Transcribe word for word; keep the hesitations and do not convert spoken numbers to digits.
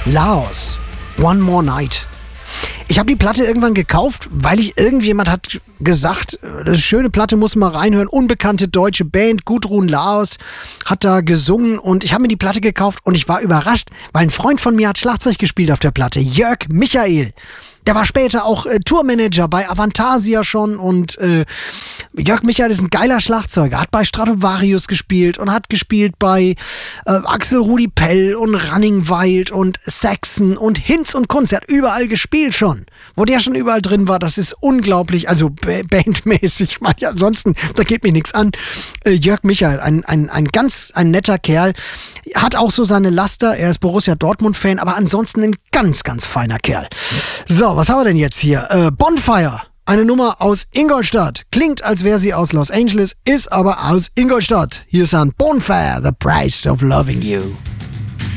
Laos, One More Night. Ich habe die Platte irgendwann gekauft, weil ich irgendjemand hat gesagt, das ist eine schöne Platte, muss man reinhören. Unbekannte deutsche Band, Gudrun Laos hat da gesungen und ich habe mir die Platte gekauft und ich war überrascht, weil ein Freund von mir hat Schlagzeug gespielt auf der Platte, Jörg Michael. Der war später auch äh, Tourmanager bei Avantasia schon und äh, Jörg Michael ist ein geiler Schlagzeuger, hat bei Stratovarius gespielt und hat gespielt bei äh, Axel Rudi Pell und Running Wild und Saxon und Hinz und Kunz. Er hat überall gespielt schon. Wo der schon überall drin war, das ist unglaublich, also b- bandmäßig, man, ja, ansonsten, da geht mir nichts an. Äh, Jörg Michael, ein, ein, ein ganz ein netter Kerl, hat auch so seine Laster, er ist Borussia Dortmund-Fan, aber ansonsten ein ganz, ganz feiner Kerl. So, was haben wir denn jetzt hier? Äh, Bonfire, eine Nummer aus Ingolstadt. Klingt, als wäre sie aus Los Angeles, ist aber aus Ingolstadt. Hier ist ein Bonfire, The Price of Loving You.